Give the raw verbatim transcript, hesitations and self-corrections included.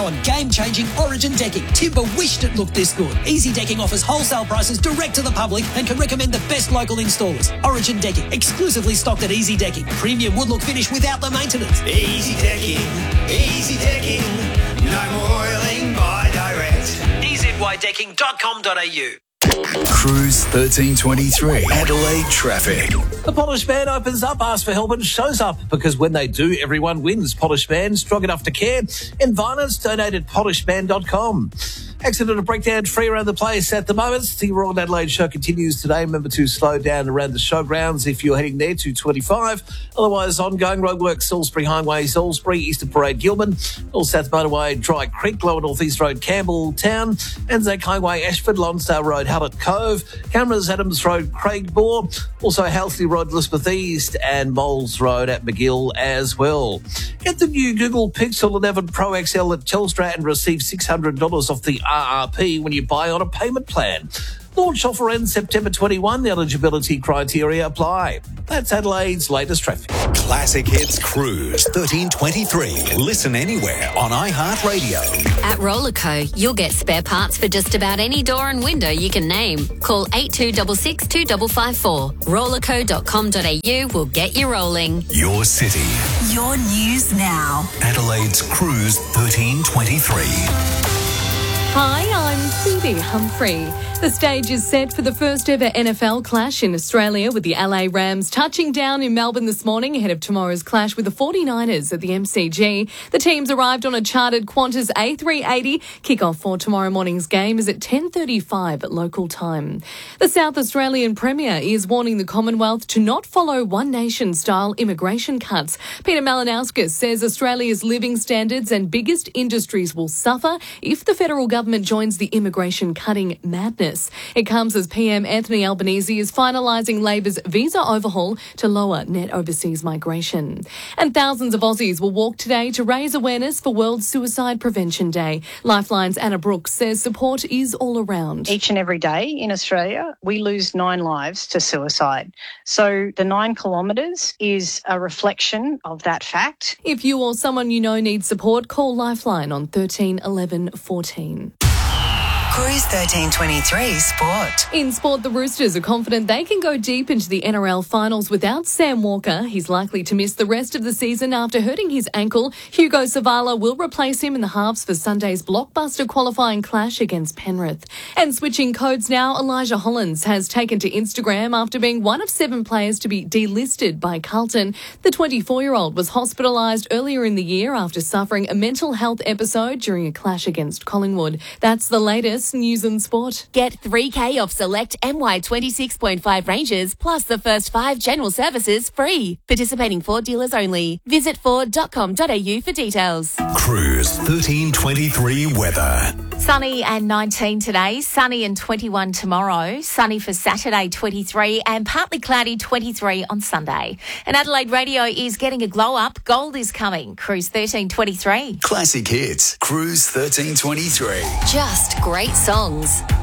now on game-changing Origin decking. Timber wished it looked this good. Easy Decking offers wholesale prices direct to the public and can recommend the best local installers. Origin Decking, exclusively stocked at Easy Decking. Premium wood look finish without the maintenance. Easy Decking, Easy Decking, no more oiling by direct. e z y decking dot com dot a u. Cruise thirteen twenty-three, Adelaide traffic. The Polished Man opens up, asks for help and shows up, because when they do, everyone wins. Polished Man, strong enough to care. Environs, donate at polished man dot com. Accident and breakdown free around the place at the moment. The Royal Adelaide show continues today. Remember to slow down around the showgrounds if you're heading there to twenty-five. Otherwise, ongoing roadwork, Salisbury Highway, Salisbury, Eastern Parade, Gilman, North South Motorway, Dry Creek, Lower North East Road, Campbelltown, Anzac Highway, Ashford, Lonsdale Road, Hallett Cove, Cameras, Adams Road, Craigbore, also Halsley Road, Elizabeth East, and Moles Road at McGill as well. Get the new Google Pixel eleven Pro X L at Telstra and receive six hundred dollars off the R R P when you buy on a payment plan. Launch offer ends September twenty-first. Eligibility criteria apply. That's Adelaide's latest traffic. Classic Hits Cruise thirteen twenty-three. Listen anywhere on iHeartRadio. At Rollerco, you'll get spare parts for just about any door and window you can name. Call eight two six six, two five five four. rollerco dot com dot a u will get you rolling. Your city. Your news now. Adelaide's Cruise thirteen twenty-three. Hi, I'm Phoebe Humphrey. The stage is set for the first ever N F L clash in Australia, with the L A Rams touching down in Melbourne this morning ahead of tomorrow's clash with the forty-niners at the M C G. The teams arrived on a chartered Qantas A three eighty. Kick-off for tomorrow morning's game is at ten thirty-five at local time. The South Australian Premier is warning the Commonwealth to not follow One Nation-style immigration cuts. Peter Malinauskas says Australia's living standards and biggest industries will suffer if the federal government joins the immigration cutting madness. It comes as P M Anthony Albanese is finalising Labor's visa overhaul to lower net overseas migration. And thousands of Aussies will walk today to raise awareness for World Suicide Prevention Day. Lifeline's Anna Brooks says support is all around. Each and every day in Australia, we lose nine lives to suicide. So the nine kilometres is a reflection of that fact. If you or someone you know needs support, call Lifeline on thirteen eleven fourteen. Cruise thirteen twenty-three Sport. In sport, the Roosters are confident they can go deep into the N R L finals without Sam Walker. He's likely to miss the rest of the season after hurting his ankle. Hugo Savala will replace him in the halves for Sunday's blockbuster qualifying clash against Penrith. And switching codes now, Elijah Hollins has taken to Instagram after being one of seven players to be delisted by Carlton. The twenty-four-year-old was hospitalised earlier in the year after suffering a mental health episode during a clash against Collingwood. That's the latest news and sport. Get three K off select M Y twenty-six point five ranges, plus the first five general services free. Participating Ford dealers only. Visit ford dot com dot a u for details. Cruise thirteen twenty-three weather. Sunny and nineteen today, sunny and twenty-one tomorrow, sunny for Saturday twenty-three and partly cloudy twenty-three on Sunday. And Adelaide Radio is getting a glow up. Gold is coming. Cruise thirteen twenty-three. Classic Hits Cruise thirteen twenty-three. Just great songs.